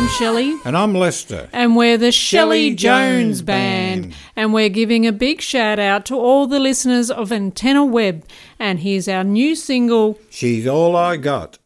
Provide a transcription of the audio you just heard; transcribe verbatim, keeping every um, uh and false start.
I'm Shelley. And I'm Lester. And we're the Shelley, Shelley Jones, Jones Band. Band. And we're giving a big shout out to all the listeners of Antenna Web. And here's our new single, She's All I Got.